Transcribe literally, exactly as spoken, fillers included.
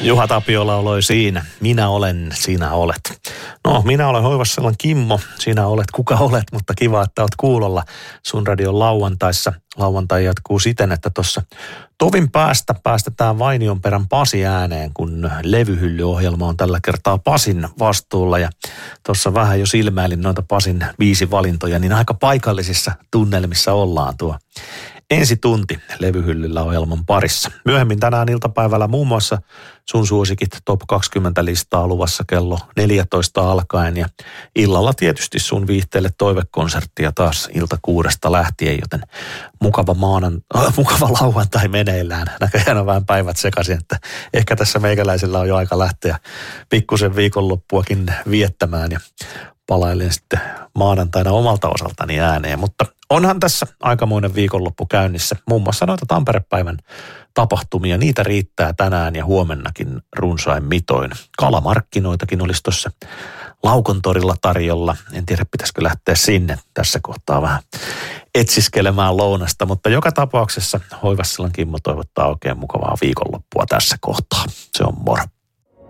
Juha Tapiola oloi siinä. Minä olen, sinä olet. No, minä olen Hoivassalon Kimmo. Sinä olet, kuka olet, mutta kiva, että olet kuulolla Sun Radion lauantaissa. Lauantai jatkuu siten, että tuossa tovin päästä päästetään Vainionperän Pasi ääneen, kun levyhyllyohjelma on tällä kertaa Pasin vastuulla. Ja tuossa vähän jo silmäilin noita Pasin viisi valintoja, niin aika paikallisissa tunnelmissa ollaan tuo ensi tunti levyhyllyllä ohjelman parissa. Myöhemmin tänään iltapäivällä muun muassa sun suosikit Top kaksikymmentä-listaa luvassa kello neljätoista alkaen ja illalla tietysti sun viihteelle toivekonserttia taas ilta kuudesta lähtien, joten mukava, maanan, äh, mukava lauantai meneillään. Näköjään on vähän päivät sekaisin, että ehkä tässä meikäläisellä on jo aika lähteä pikkusen viikonloppuakin viettämään ja palailen sitten maanantaina omalta osaltani ääneen, mutta onhan tässä aikamoinen viikonloppu käynnissä. Muun muassa noita Tampere-päivän tapahtumia, niitä riittää tänään ja huomennakin runsain mitoin. Kalamarkkinoitakin olisi tuossa Laukontorilla tarjolla. En tiedä, pitäisikö lähteä sinne tässä kohtaa vähän etsiskelemään lounasta, mutta joka tapauksessa Hoivassalon Kimmo toivottaa oikein mukavaa viikonloppua tässä kohtaa. Se on moro.